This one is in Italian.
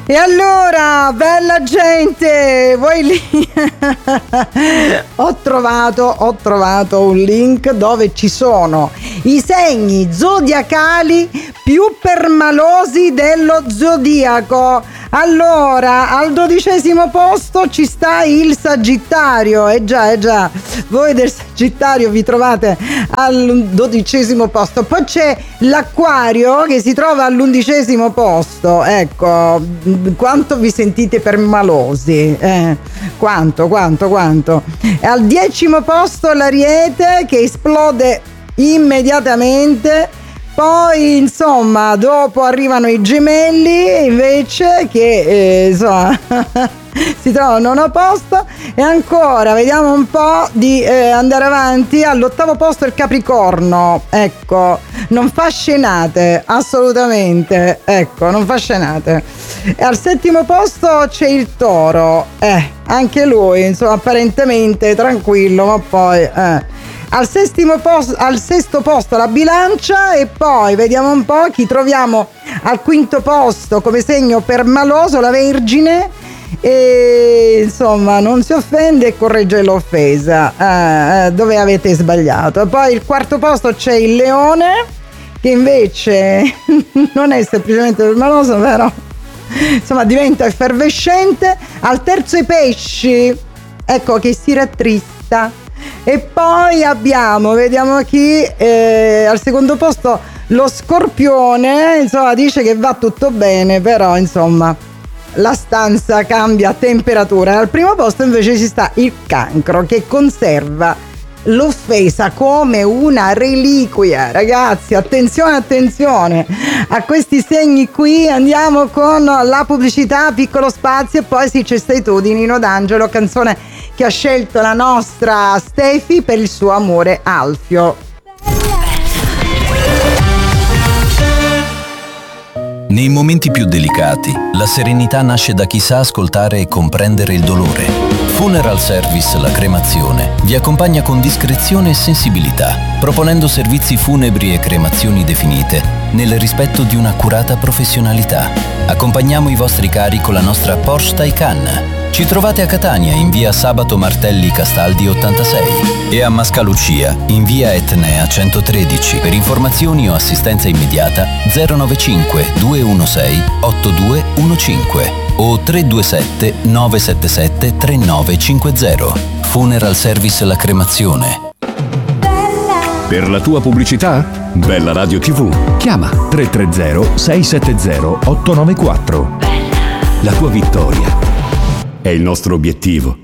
E allora, bella gente, voi lì ho trovato un link dove ci sono i segni zodiacali più permalosi dello zodiaco. Allora, al 12° posto ci sta il Sagittario. Già, voi del Sagittario vi trovate al 12° posto. Poi c'è l'Acquario che si trova all'11° posto. Ecco, quanto vi sentite permalosi? Quanto? E al 10° posto l'Ariete che esplode immediatamente. Poi insomma dopo arrivano i Gemelli invece che insomma si trovano al 9° posto. E ancora vediamo un po' di andare avanti. All'8° posto il Capricorno, ecco, non fa scenate assolutamente, ecco, non fa scenate. E al 7° posto c'è il Toro, anche lui insomma apparentemente tranquillo, ma poi al 6° posto la Bilancia. E poi vediamo un po' chi troviamo al 5° posto come segno permaloso, la Vergine, e insomma non si offende e corregge l'offesa dove avete sbagliato. E poi il 4° posto c'è il Leone che invece non è semplicemente permaloso, però insomma diventa effervescente. Al 3° i Pesci, ecco, che si rattrista. E poi vediamo chi al 2° posto lo Scorpione, insomma dice che va tutto bene, però insomma la stanza cambia temperatura. Al 1° posto invece ci sta il Cancro che conserva l'offesa come una reliquia. Ragazzi, attenzione a questi segni qui. Andiamo con la pubblicità, piccolo spazio, e poi sì, c'è Stai tu di Nino D'Angelo, canzone che ha scelto la nostra Stefi per il suo amore Alfio. Nei momenti più delicati, la serenità nasce da chi sa ascoltare e comprendere il dolore. Funeral Service La Cremazione vi accompagna con discrezione e sensibilità, proponendo servizi funebri e cremazioni definite nel rispetto di un'accurata professionalità. Accompagniamo i vostri cari con la nostra Porsche Taycan. Ci trovate a Catania in via Sabato Martelli Castaldi 86 e a Mascalucia in via Etnea 113. Per informazioni o assistenza immediata 095 216 8215 o 327 977 3950. Funeral Service La Cremazione. Per la tua pubblicità? Bella Radio TV. Chiama 330 670 894. La tua vittoria è il nostro obiettivo.